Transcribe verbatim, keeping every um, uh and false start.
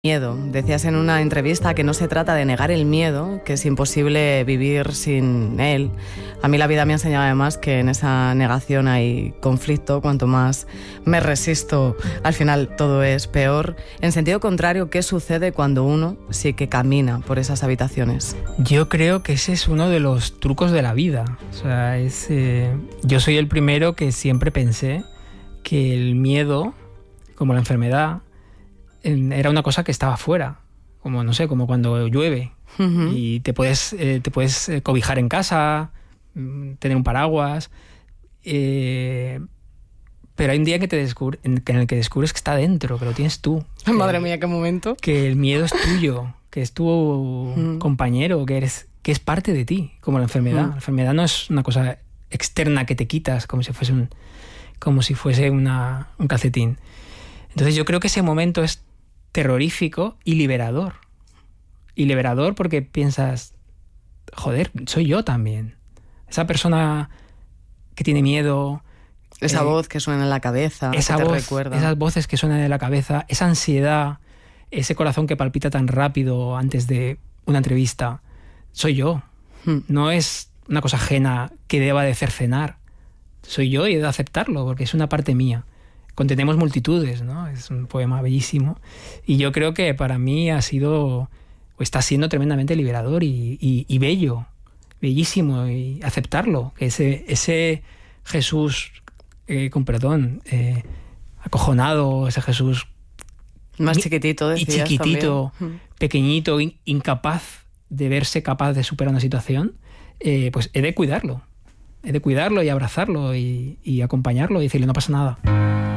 Miedo. Decías en una entrevista que no se trata de negar el miedo, que es imposible vivir sin él. A mí la vida me ha enseñado además que en esa negación hay conflicto. Cuanto más me resisto, al final todo es peor. En sentido contrario, ¿qué sucede cuando uno sí que camina por esas habitaciones? Yo creo que ese es uno de los trucos de la vida. O sea, es, eh, yo soy el primero que siempre pensé que el miedo, como la enfermedad, era una cosa que estaba fuera, como no sé, como cuando llueve. Uh-huh. Y te puedes, eh, te puedes cobijar en casa, tener un paraguas, eh, pero hay un día que te descubre, en el que descubres que está dentro, que lo tienes tú. Madre que, mía, qué momento. Que el miedo es tuyo, que es tu uh-huh. compañero, que eres, que es parte de ti, como la enfermedad. Uh-huh. La enfermedad no es una cosa externa que te quitas, como si fuese un, como si fuese una, un calcetín. Entonces yo creo que ese momento es terrorífico y liberador. Y liberador porque piensas, joder, soy yo también. Esa persona que tiene miedo. Esa eh, voz que suena en la cabeza, esa que te voz, recuerda. Esas voces que suenan en la cabeza, esa ansiedad, ese corazón que palpita tan rápido antes de una entrevista. Soy yo. Hmm. No es una cosa ajena que deba de cercenar. Soy yo y he de aceptarlo porque es una parte mía. Contenemos multitudes, ¿no? Es un poema bellísimo. Y yo creo que para mí ha sido, o está siendo tremendamente liberador y, y, y bello, bellísimo, y aceptarlo. Que ese, ese Jesús, eh, con perdón, eh, acojonado, ese Jesús más chiquitito, decías, y chiquitito, también. pequeñito, in, incapaz de verse capaz de superar una situación, eh, pues he de cuidarlo. He de cuidarlo y abrazarlo y, y acompañarlo y decirle no pasa nada.